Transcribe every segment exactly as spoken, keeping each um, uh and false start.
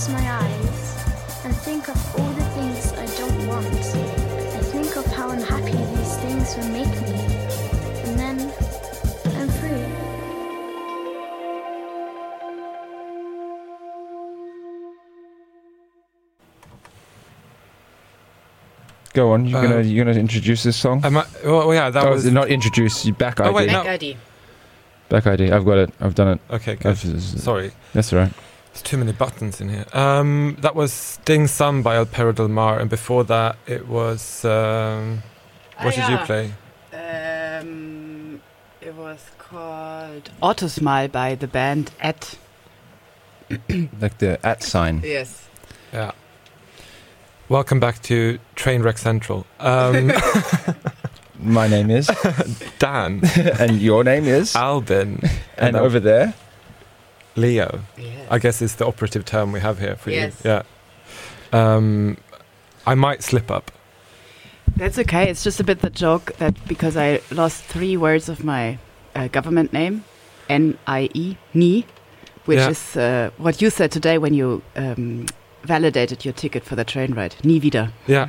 close my eyes and think of all the things I don't want, I think of how unhappy these things will make me, and then I'm free. Go on, you're Uh, gonna you're gonna introduce this song? Am I, well, yeah, that oh, was... not introduce, you back Oh, I D. wait, Back no. I D. Back I D, I've got it, I've done it. Okay, good. I've- Sorry. That's all right. There's too many buttons in here. Um, that was Sting Some by El Perro del Mar, and before that it was... Um, what Ah, did you yeah. play? Um, it was called Autosmile by the band At. Like the at sign. Yes. Yeah. Welcome back to Trainwreck Central. Um, My name is, Dan. and your name is, Albin. and uh, over there, Leo. Yes. I guess is the operative term we have here for Yes. you. Yeah. Um, I might slip up. That's okay. It's just a bit the joke that because I lost three words of my uh, government name, N I E, Ni, which Yeah. is uh, what you said today when you um, validated your ticket for the train ride. Nie wieder. Yeah.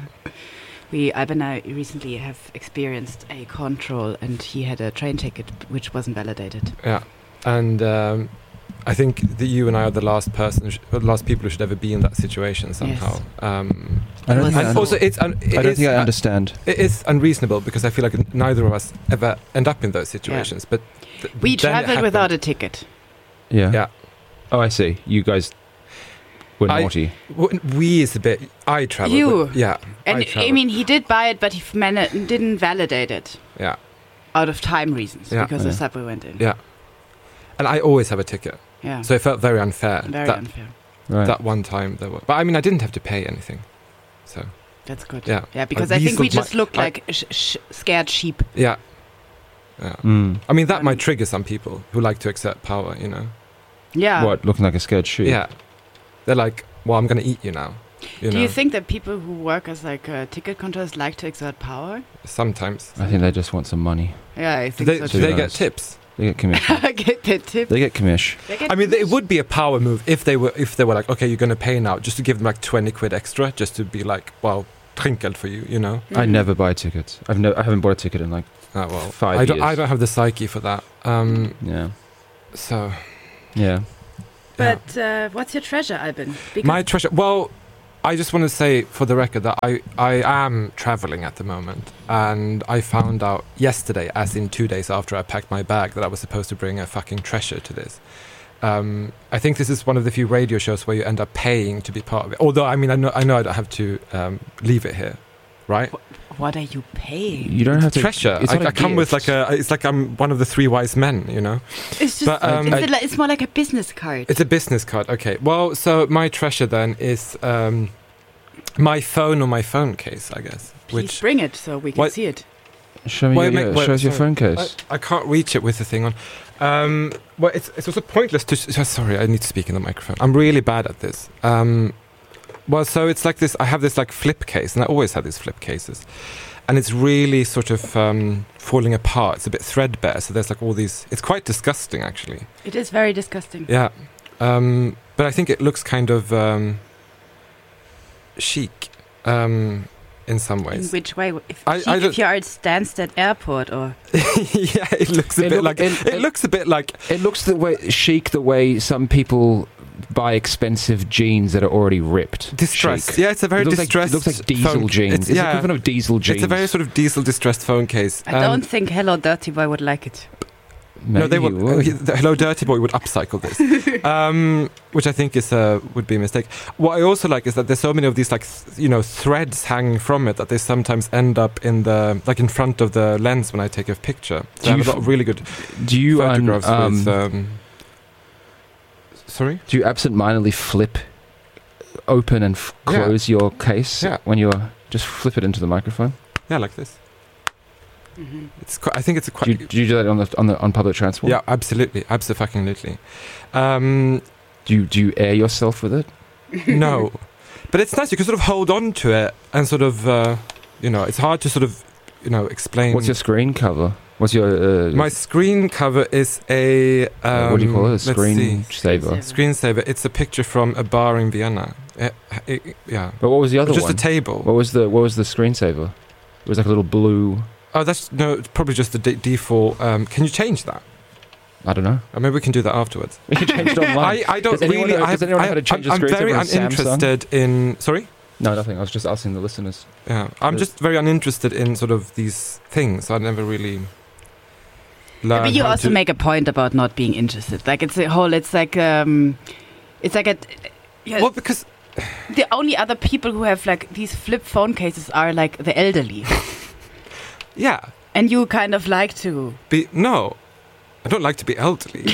We, Ivan and I recently have experienced a control, and he had a train ticket which wasn't validated. Yeah. And um, I think that you and I are the last person, sh- the last people who should ever be in that situation somehow. Um, I don't was- think I, and un- also, it's un- it I don't is, think I uh, understand. It is unreasonable because I feel like neither of us ever end up in those situations. But th- We then it traveled without happened. a ticket. Yeah. Yeah. Oh, I see. You guys were I- naughty. W- We is a bit. I travel. You. Yeah. And I, I, travel. mean, he did buy it, but he f- man- didn't validate it Yeah. out of time reasons Yeah. because Yeah. the subway went in. Yeah. And I always have a ticket, Yeah. so it felt very unfair. Very that, unfair. Right. that one time there were, but I mean, I didn't have to pay anything. So That's good. yeah. Yeah, because I I think we weaseled my- just looked I- like sh- sh- scared sheep. Yeah. Yeah. Mm. I mean, that Um, might trigger some people who like to exert power. You know. Yeah. What? Looking like a scared sheep? Yeah. They're like, well, I'm going to eat you now. You Do know? you think that people who work as like uh, ticket controllers like to exert power? Sometimes. I think they just want some money. Yeah, I Do think they, so do To too. they be get honest. tips? They get commission. Get the tip. They get commish. They get I mean, it commission. would be a power move if they were if they were like, okay, you're going to pay now, just to give them like twenty quid extra, just to be like, well, trinkgeld for you, you know. I Mhm. never buy tickets. I've no. I haven't bought a ticket in like Oh, well, five I don't. years. I don't have the psyche for that. Um, Yeah. so. Yeah. yeah. But uh, what's your treasure, Albin? Because My treasure. Well, I just want to say for the record that I, I am traveling at the moment, and I found out yesterday, as in two days after I packed my bag, that I was supposed to bring a fucking treasure to this. Um, I think this is one of the few radio shows where you end up paying to be part of it. Although, I mean, I know I know I don't have to um, leave it here, right? what are you paying? You don't have to. Treasure. It's I, not a I come with gift. like a. It's like I'm one of the three wise men, you know. It's just. But, um, it's, I- a li- it's more like a business card. It's a business card. Okay. Well, so my treasure then is um, my phone or my phone case, I guess. Please Which bring it so we can What- see it. Show me. Well, your, make- yeah, well, show us your sorry. phone case. I, I can't reach it with the thing on. Um, well, it's it's also pointless to. s- Sorry, I need to speak in the microphone. I'm really bad at this. Um, well, so it's like this. I have this like flip case, and I always have these flip cases, and it's really sort of um, falling apart. It's a bit threadbare. So there's like all these. It's quite disgusting, actually. It is very disgusting. Yeah, um, but I think it looks kind of um, chic. Um, in some In ways, which way? If, I- chic I if don't- you are at Stansted Airport, or yeah, it looks a It bit look- like it- it, it- looks a bit like It looks the way chic, the way some people buy expensive jeans that are already ripped. distressed. Chic. Yeah, it's a very it looks distressed. Like, it looks like diesel phone- jeans. It's, It's, yeah, the equivalent of diesel jeans. it's a very sort of diesel distressed phone case. I Um, don't think Hello Dirty Boy would like it. no, they Maybe would. you uh, would. he- the Hello Dirty Boy would upcycle this, um, which I think is uh, would be a mistake. What I also like is that there's so many of these like th- you know threads hanging from it that they sometimes end up in the like in front of the lens when I take a picture. So Do I have you a lot f- of really good Do you un- photographs um, with. Um, sorry. do you absent-mindedly flip open and f- Yeah. close your case Yeah. when you're just flip it into the microphone? Yeah, like this. Mhm. It's. Quite, I think it's a quite. Do you, do you do that on the on the on public transport? yeah, absolutely, absolutely. Um, Do you do you air yourself with it? No, but it's nice. You can sort of hold on to it and sort of, uh, you know, it's hard to sort of, you know, explain. What's your screen cover? What's your... Uh, My screen cover is a... Um, what do you call it? A let's see. screensaver. Screensaver. It's a picture from a bar in Vienna. It, it, yeah. But what was the other Just one? a table. What was the What was the screensaver? It was like a little blue... Oh, that's... No, it's probably just the de- default... Um, can you change that? I don't know. Or maybe we can do that afterwards. We can change it online. I, I don't Does anyone really... know- I, does anyone know I, how to change I'm, a I'm screensaver very on Samsung? uninterested in... Sorry? No, nothing. I was just asking the listeners. Yeah. I'm There's- just very uninterested in sort of these things. I never really... learned But you how also to- make a point about not being interested. Like it's a whole. It's like um, it's like a. Yeah, Well, because... the only other people who have like these flip phone cases are like the elderly, Yeah. and you kind of like to. Be, no, I don't like to be elderly.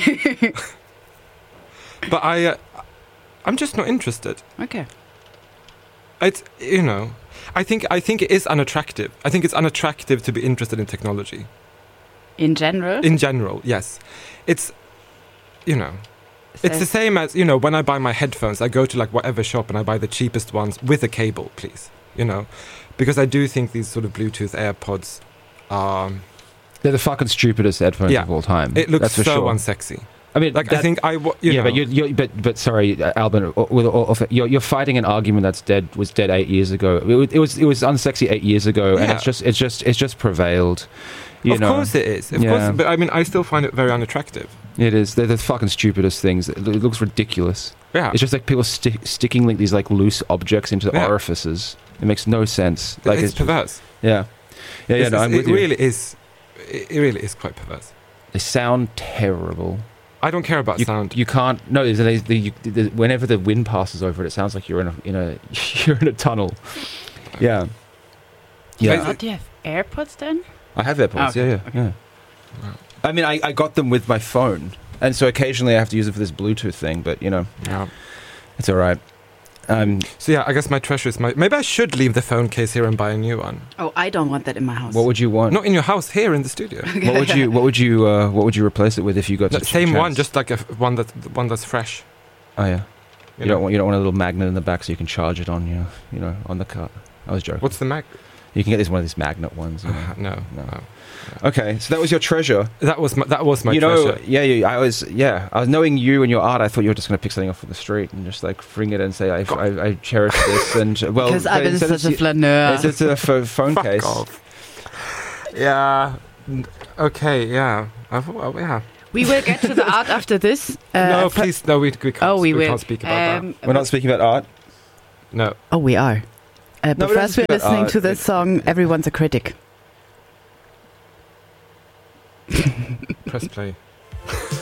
But I, uh, I'm just not interested. Okay. It's, you know, I think I think it is unattractive. I think it's unattractive to be interested in technology In general. in general. Yes, it's, you know, it's the same as, you know, when I buy my headphones, I go to like whatever shop and I buy the cheapest ones with a cable, please. You know, because I do think these sort of Bluetooth AirPods are. They're the fucking stupidest headphones Yeah. of all time. It looks That's for so sure. unsexy. I mean, Like I that- think I, wa- you yeah, know, but you're, you're, but but sorry, uh, Albin, uh, with all of it, you're you're fighting an argument that's dead was dead eight years ago. It, was- it was it was unsexy eight years ago, and Yeah. it's just it's just it's just prevailed. You of know, course it is. Of Yeah. course, but I mean, I still find it very unattractive. it is. They're the fucking stupidest things. It, it looks ridiculous. Yeah, It's just like people stick sticking like these like loose objects into the Yeah. orifices. It makes no sense. Like it's, perverse. yeah, yeah, yeah. It's- No, I'm it with you. really is. It, it really is quite perverse. They sound terrible. I don't care about You, sound. you can't. No, they, they, you, the, whenever the wind passes over it, it sounds like you're in a in a you're in a tunnel. Yeah, yeah. Oh, do you have AirPods then? I have AirPods. Okay, Yeah, yeah, okay. yeah. I mean, I, I got them with my phone, and so occasionally I have to use it for this Bluetooth thing. But you know, Yeah. it's all right. Um, So yeah, I guess my treasure is my. Maybe I should leave the phone case here and buy a new one. Oh, I don't want that in my house. what would you want? Not in your house, here in the studio. What would you What would you uh, What would you replace it with if you got No, such a same one, chance? just like a f- one that one that's fresh. Oh yeah. You, You know? don't want you don't want a little magnet in the back so you can charge it on you you know on the car. I was joking. What's the mag? You can get this one of these magnet ones. You know. no, No. no. Okay, so that was your treasure. That was my. That was my you know, treasure. yeah, you, I was, yeah, I was knowing you and your art. I thought you were just going to pick something off of the street and just like bring it and say, I, I, I cherish this. And well, Because I've been instead such a it's- flaneur. It's just a pho- phone Fuck case. off. Yeah. N- Okay. Yeah. I've, well, yeah. We will get to the art after this. Uh, no, fir- please. No, we, we can't. Oh, we, will. can't speak about Um, We're not speaking about art. that. No. Oh, we are. Uh, No, but we don't first, we're speak about listening art. to the song "Everyone's a Critic." Press play.